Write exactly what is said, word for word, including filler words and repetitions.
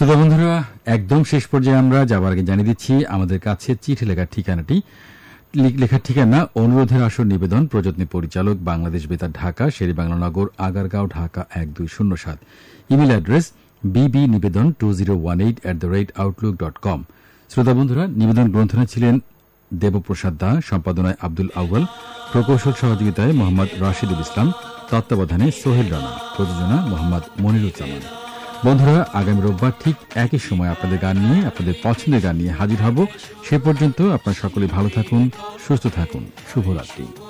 শ্রোতা বন্ধুরা, একদম শেষ পর্যায়ে আমরা যাবার আগে জানিয়ে দিচ্ছি আমাদের কাছে চিঠি লেখার ঠিকানাটি। লেখার ঠিকানা অনুরোধের আসর নিবেদন, প্রযত্নী পরিচালক, বাংলাদেশ বেতার, ঢাকা, শেরেবাংলা নগর, আগারগাঁও, ঢাকা এক দুই শূন্য সাত। ইমেল অ্যাড্রেস বিবি নিবেদন two zero one eight at the rate Outlook dot com. শ্রোতা বন্ধুরা, নিবেদন গ্রন্থনা ছিলেন দেবপ্রসাদ দা, সম্পাদনায় আব্দুল আউয়াল, প্রকৌশল সহযোগিতায় মোহাম্মদ রাশিদুল ইসলাম, তত্ত্বাবধানে সোহেল রানা, প্রযোজনা মোহাম্মদ মনিরুজ্জামান। বন্ধুরা, আগামী রোববার ঠিক একই সময় আপনাদের গান নিয়ে, আপনাদের পছন্দের গান নিয়ে হাজির হব। সে পর্যন্ত আপনারা সকলে ভালো থাকুন, সুস্থ থাকুন। শুভরাত্রি।